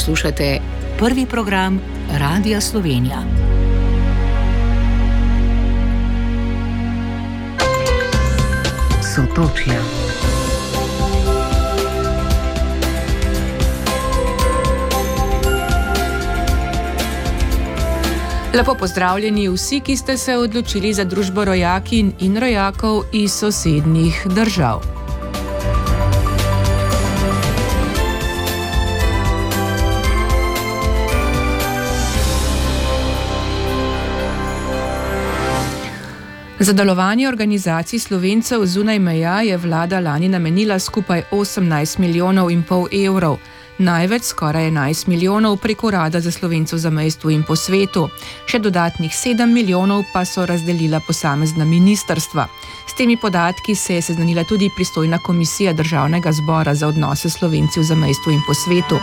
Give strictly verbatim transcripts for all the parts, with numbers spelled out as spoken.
Poslušate prvi program Radia Slovenija. Sotočja. Lepo pozdravljeni vsi, ki ste se odločili za družbo rojakinj in rojakov iz sosednjih držav. Za delovanje organizacij Slovencev zunaj meja je vlada lani namenila skupaj osemnajst milijonov in pol evrov, največ skoraj enajst milijonov prek Urada za Slovencev v zamejstvu in po svetu, še dodatnih sedem milijonov pa so razdelila posamezna ministrstva. S temi podatki se je seznanila tudi pristojna komisija Državnega zbora za odnose Slovencev v zamejstvu in po svetu.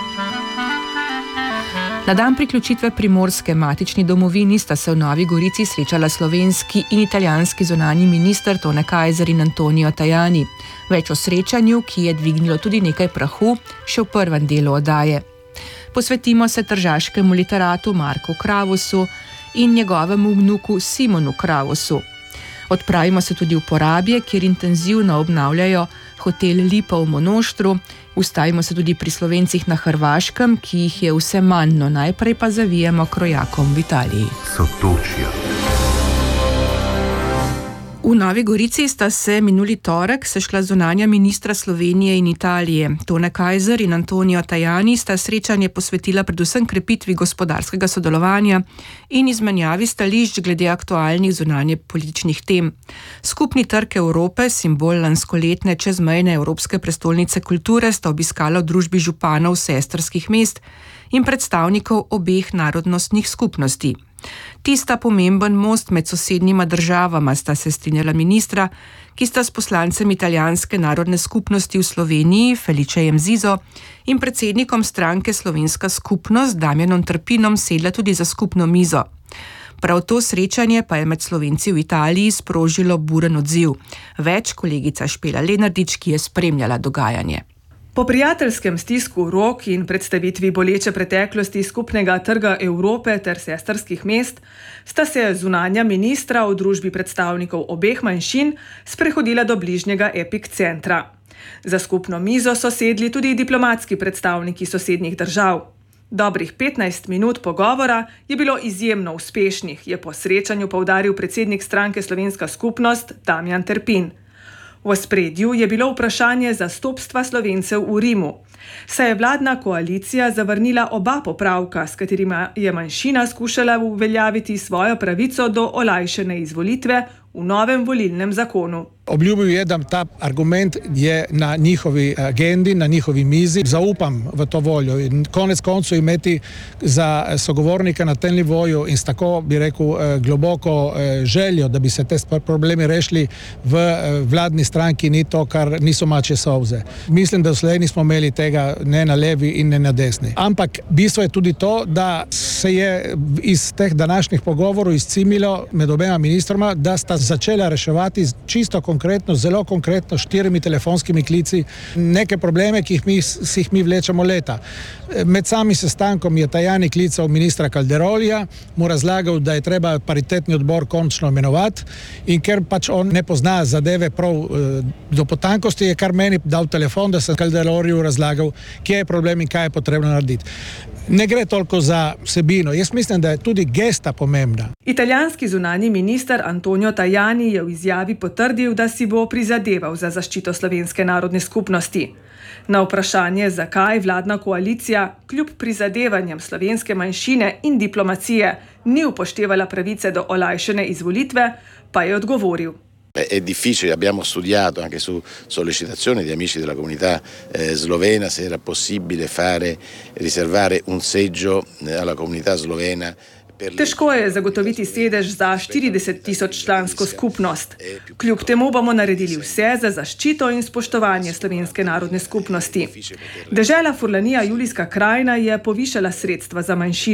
Na dan priključitve Primorske matični domovini sta se v Novi Gorici srečala slovenski in italijanski zunanji minister Tone Kajzer in Antonio Tajani. Več o srečanju, ki je dvignilo tudi nekaj prahu, še v prvem delu oddaje. Posvetimo se tržaškemu literatu Marku Kravosu in njegovemu vnuku Simonu Kravosu. Odpravimo se tudi v Porabje, kjer intenzivno obnavljajo hotel Lipa v Monoštru. Ustavimo se tudi pri Slovencih na Hrvaškem, ki jih je vse manj, no najprej pa zavijemo k rojakom v Italiji. Sotočja. V Novi Gorici sta se minuli torek sešla zunanja ministra Slovenije in Italije. Tone Kajzer in Antonio Tajani sta srečanje posvetila predvsem krepitvi gospodarskega sodelovanja in izmenjavi stališč glede aktualnih zunanje političnih tem. Skupni trg Evrope, simbol lanskoletne čezmejne evropske prestolnice kulture, sta obiskala v družbi županov sestrskih mest in predstavnikov obeh narodnostnih skupnosti. Tista pomemben most med sosednjima državama, sta se strinjala ministra, ki sta s poslancem italijanske narodne skupnosti v Sloveniji, Felicejem Zizo, in predsednikom stranke Slovenska skupnost, Damjanom Trpinom, sedla tudi za skupno mizo. Prav to srečanje pa je med Slovenci v Italiji sprožilo buren odziv. Več kolegica Špela Lenardič, ki je spremljala dogajanje. Po prijateljskem stisku rok in predstavitvi boleče preteklosti skupnega trga Evrope ter sestrskih mest sta se zunanja ministra v družbi predstavnikov obeh manjšin sprehodila do bližnjega epicentra. Za skupno mizo so sedli tudi diplomatski predstavniki sosednjih držav. Dobrih petnajst minut pogovora je bilo izjemno uspešnih, je po srečanju poudaril predsednik stranke Slovenska skupnost Damjan Trpin. V ospredju je bilo vprašanje zastopstva Slovencev v Rimu. Saj je vladna koalicija zavrnila oba popravka, s katerima je manjšina skušala uveljaviti svojo pravico do olajšane izvolitve v novem volilnem zakonu. Obljubil je, da ta argument je na njihovi agendi, na njihovi mizi. Zaupam v to voljo in konec koncu imeti za sogovornika na tem nivoju in s tako, bi rekel, globoko željo, da bi se te problemi rešili v vladni stranki, ni to, kar niso mačje solze. Mislim, da vslej nismo imeli tega ne na levi in ne na desni. Ampak bistvo je tudi to, da se je iz teh današnjih pogovorov izcimilo med obema ministroma, da sta začela reševati čisto konkretno, zelo konkretno, štirimi telefonskimi klici neke probleme, ki jih mi, si jih mi vlečemo leta. Med samim sestankom je Tajani klical ministra Calderolija, mu razlagal, da je treba paritetni odbor končno imenovati in ker pač on ne pozna zadeve prav eh, do potankosti, je kar meni dal telefon, da sem Calderoliju razlagal, kje je problem in kaj je potrebno narediti. Ne gre toliko za vsebino. Jaz mislim, da je tudi gesta pomembna. Italijanski zunanji minister Antonio Tajani je v izjavi potrdil, da si bo prizadeval za zaščito slovenske narodne skupnosti. Na vprašanje, zakaj vladna koalicija kljub prizadevanjem slovenske manjšine in diplomacije ni upoštevala pravice do olajšane izvolitve, pa je odgovoril. È difficile, abbiamo studiato anche su sollecitazione di amici della comunità eh, slovena se era possibile fare, riservare un seggio alla comunità slovena. Težko je zagotoviti sedež za štirideset tisoč člansko skupnost. Kljub temu bomo naredili vse za zaščito in spoštovanje slovenske narodne skupnosti. Dežela Furlanija Julijska krajina je povišala sredstva za manjšino.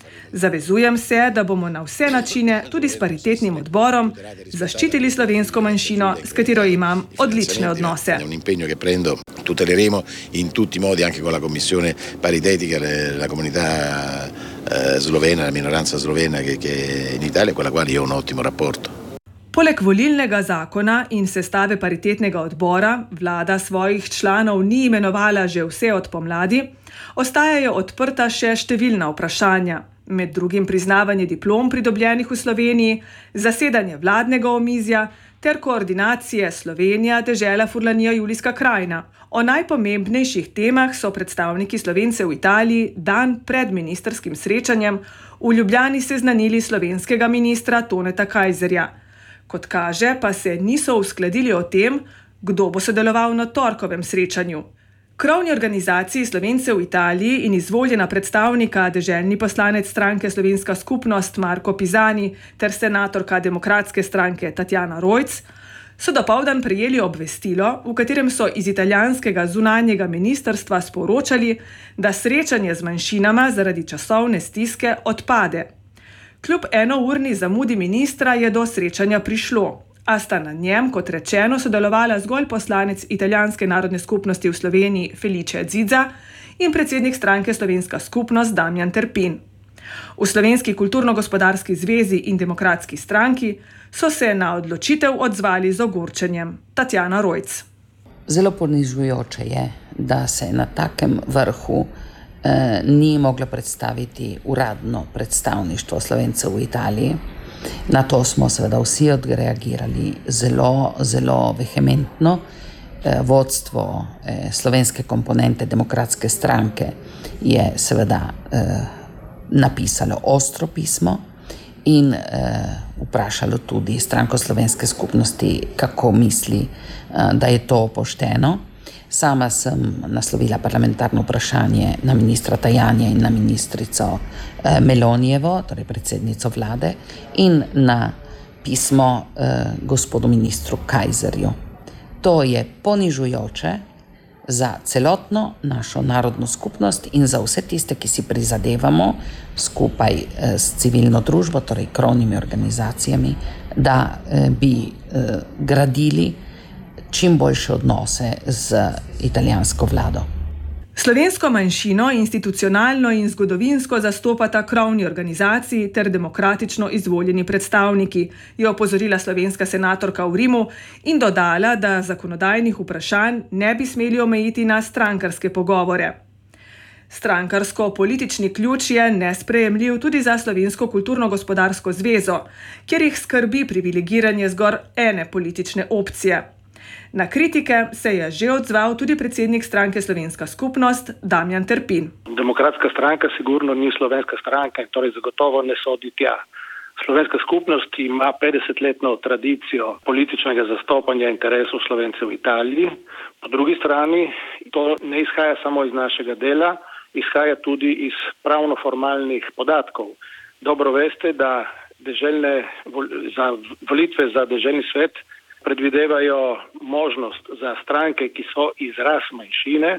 Zavezujem se, da bomo na vse načine, tudi s paritetnim odborom, zaščitili slovensko manjšino, s katero imam odlične odnose. È un impegno che prendo, tuteleremo in tutti i modi anche con la commissione paritetica la comunità eh, slovena, la minoranza slovena che, che è in Italia, con la quale io ho un ottimo rapporto. Poleg volilnega zakona in sestave paritetnega odbora vlada svojih članov ni imenovala že vse od pomladi, ostajajo odprta še številna vprašanja, med drugim priznavanje diplom pridobljenih v Sloveniji, zasedanje vladnega omizja ter koordinacije Slovenija, dežela Furlanija, Julijska krajina. O najpomembnejših temah so predstavniki Slovencev v Italiji dan pred ministrskim srečanjem v Ljubljani seznanili slovenskega ministra Toneta Kajzerja. Kot kaže, pa se niso uskladili o tem, kdo bo sodeloval na torkovem srečanju. Krovni organizaciji Slovencev v Italiji in izvoljena predstavnika deželni poslanec stranke Slovenska skupnost Marko Pisani ter senatorka Demokratske stranke Tatjana Rojc so dopoldan prejeli obvestilo, v katerem so iz italijanskega zunanjega ministrstva sporočali, da srečanje z manjšinama zaradi časovne stiske odpade. Kljub enourni zamudi ministra je do srečanja prišlo, a sta na njem, kot rečeno, sodelovala zgolj poslanec Italijanske narodne skupnosti v Sloveniji Felice Zidza in predsednik stranke Slovenska skupnost Damjan Terpin. V Slovenski kulturno-gospodarski zvezi in demokratski stranki so se na odločitev odzvali z ogorčenjem. Tatjana Rojc. Zelo ponižujoče je, da se na takem vrhu eh, ni moglo predstaviti uradno predstavništvo Slovencev v Italiji. Na to smo seveda vsi odreagirali zelo, zelo vehementno. Eh, vodstvo eh, slovenske komponente demokratske stranke je seveda eh, napisalo ostro pismo in eh, vprašalo tudi stranko slovenske skupnosti, kako misli, eh, da je to pošteno. Sama sem naslovila parlamentarno vprašanje na ministra Tajanja in na ministrico eh, Melonijevo, torej predsednico vlade, in na pismo eh, gospodu ministru Kajzerju. To je ponižujoče za celotno našo narodno skupnost in za vse tiste, ki si prizadevamo skupaj eh, s civilno družbo, torej krovnimi organizacijami, da eh, bi eh, gradili čim boljše odnose z italijansko vlado. Slovensko manjšino institucionalno in zgodovinsko zastopata krovni organizaciji ter demokratično izvoljeni predstavniki, je opozorila slovenska senatorka v Rimu in dodala, da zakonodajnih vprašanj ne bi smeli omejiti na strankarske pogovore. Strankarsko-politični ključ je nesprejemljiv tudi za Slovensko kulturno-gospodarsko zvezo, kjer jih skrbi privilegiranje zgolj ene politične opcije. Na kritike se je že odzval tudi predsednik stranke Slovenska skupnost Damjan Terpin. Demokratska stranka sigurno ni slovenska stranka in torej zagotovo ne sodi tja. Slovenska skupnost ima petdesetletno tradicijo političnega zastopanja interesov Slovencev v Italiji. Po drugi strani to ne izhaja samo iz našega dela, izhaja tudi iz pravno-formalnih podatkov. Dobro veste, da deželne, za volitve za deželni svet predvidevajo možnost za stranke, ki so izraz manjšine,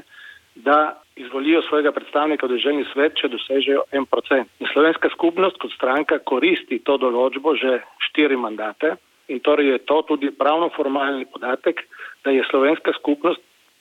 da izvolijo svojega predstavnika v deželni svet, če dosežejo en procent. Slovenska skupnost kot stranka koristi to določbo že štiri mandate in torej je to tudi pravno-formalni podatek, da je slovenska skupnost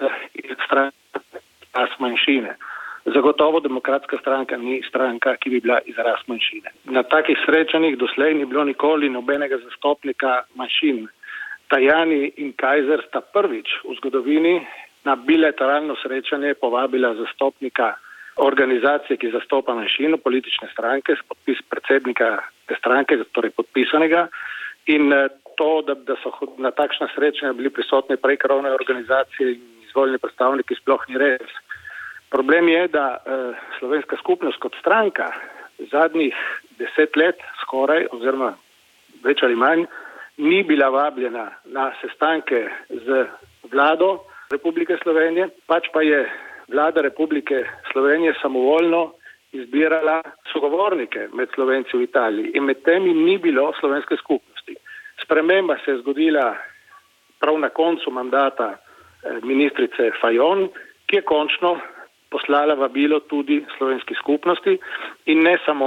stranka izraz manjšine. Zagotovo demokratska stranka ni stranka, ki bi bila izraz manjšine. Na takih srečanjih doslej ni bilo nikoli nobenega zastopnika manjšin. Tajani in Kajzer sta prvič v zgodovini na bilateralno srečanje povabila zastopnika organizacije, ki zastopa manjšino, politične stranke, s podpis predsednika te stranke, torej podpisanega. In to, da, da so na takšna srečanja bili prisotni prej krovne organizacije in izvoljeni predstavniki, sploh ni res. Problem je, da eh, slovenska skupnost kot stranka zadnjih deset let skoraj, oziroma več ali manj, ni bila vabljena na sestanke z vlado Republike Slovenije, pač pa je vlada Republike Slovenije samovoljno izbirala sogovornike med Slovenci v Italiji in med temi ni bilo slovenske skupnosti. Sprememba se je zgodila prav na koncu mandata ministrice Fajon, ki je končno poslala vabilo tudi slovenski skupnosti in ne samo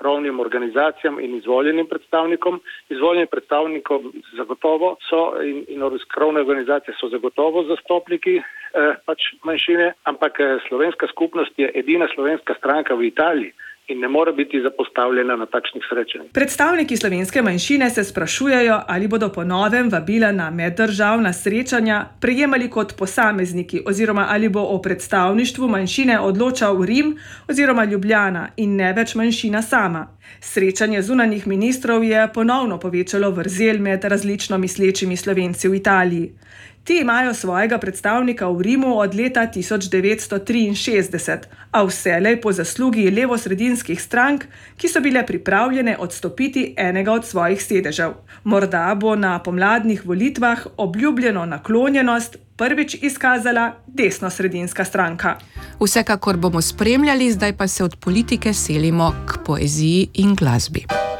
krovnim organizacijam in izvoljenim predstavnikom. Izvoljeni predstavnikom zagotovo so in, in krovne organizacije so zagotovo zastopniki eh, pač manjšine, ampak slovenska skupnost je edina slovenska stranka v Italiji in ne more biti zapostavljena na takšnih srečanjih. Predstavniki slovenske manjšine se sprašujejo, ali bodo po novem vabila na meddržavna srečanja prejemali kot posamezniki oziroma ali bo o predstavništvu manjšine odločal Rim oziroma Ljubljana in ne več manjšina sama. Srečanje zunanjih ministrov je ponovno povečalo vrzel med različno mislečimi Slovenci v Italiji. Ti imajo svojega predstavnika v Rimu od leta tisoč devetsto triinšestdeset, a vselej po zaslugi levosredinskih strank, ki so bile pripravljene odstopiti enega od svojih sedežev. Morda bo na pomladnih volitvah obljubljeno naklonjenost prvič izkazala desnosredinska stranka. Vsekakor bomo spremljali, zdaj pa se od politike selimo k poeziji in glasbi.